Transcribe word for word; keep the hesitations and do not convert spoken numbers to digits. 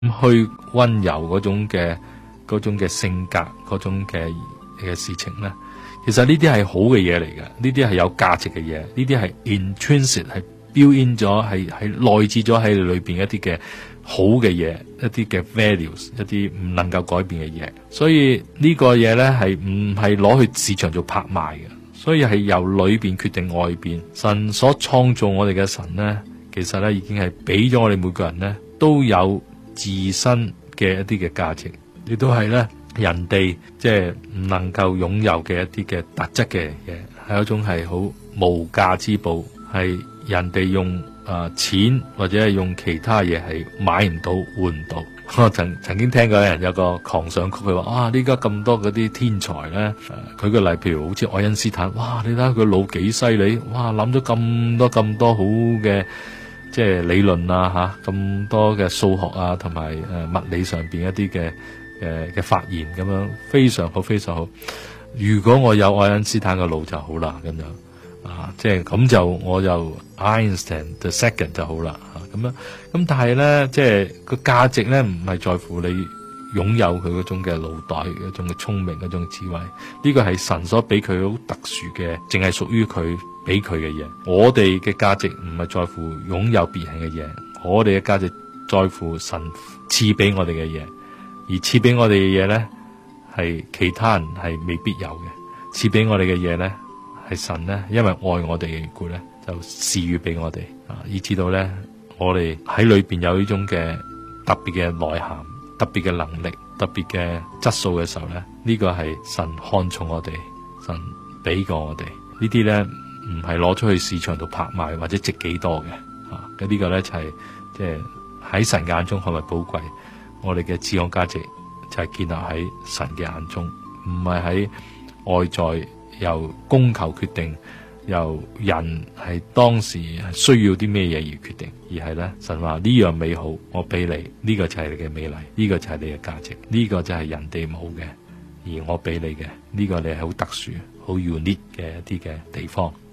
去溫柔嗰種嘅嗰種嘅性格嗰種嘅嘅事情咧，其實呢啲係好嘅嘢嚟嘅，呢啲係有價值嘅嘢，呢啲係 intrinsic 係 built in 咗，係係內置咗喺裏邊一啲嘅好嘅嘢，一啲嘅 values， 一啲唔能夠改變嘅嘢。所以呢個嘢咧係唔係攞去市場做拍賣嘅，所以係由裏邊決定外邊。神所創造我哋嘅神咧，其實咧已經係俾咗我哋每個人咧都有自身嘅一啲嘅價值，亦都係咧人哋即係唔能夠擁有嘅一啲嘅特質嘅嘢，係一種係好無價之寶，係人哋用誒、呃、錢或者係用其他嘢係買唔到換唔到。我曾曾經聽過有人有個狂想曲，佢話啊，呢家咁多嗰啲天才咧，舉、呃、個例，譬如好似愛因斯坦，哇，你睇下佢腦幾犀利，哇，諗咗咁多咁多好嘅即係理論啊，吓咁多嘅數學啊，同埋誒物理上邊一啲嘅誒嘅發現咁樣，非常好，非常好。如果我有愛因斯坦嘅腦就好啦，咁樣啊，即係咁就我就 Einstein the second 就好啦，咁樣咁。但係咧，即係個價值咧，唔係在乎你擁有佢嗰種嘅腦袋、嗰種嘅聰明、嗰種智慧，呢個係神所俾佢好特殊嘅，淨係屬於佢俾佢嘅嘢。我哋嘅價值唔係在乎擁有別人嘅嘢，我哋嘅價值在乎神賜俾我哋嘅嘢，而賜俾我哋嘅嘢咧係其他人係未必有嘅。賜俾我哋嘅嘢咧係神咧，因為愛我哋嘅緣故咧，就賜予俾我哋啊，以至到咧我哋喺裏邊有呢種嘅特別嘅內涵、特別嘅能力、特別嘅質素嘅時候咧，呢個係神看重我哋，神俾過我哋呢啲咧。唔係攞出去市場度拍賣或者值幾多嘅，啊，咁呢個咧就係即係喺神眼中係咪寶貴？我哋嘅自我價值就係建立喺神嘅眼中，唔係喺外在由供求決定，由人係當時係需要啲咩嘢而決定，而係咧神話呢樣美好，我俾你，呢個就係你嘅美麗，呢個就係你嘅價值，呢個就係人哋冇嘅，而我俾你嘅呢個你係好特殊、好 unique 嘅一啲嘅地方。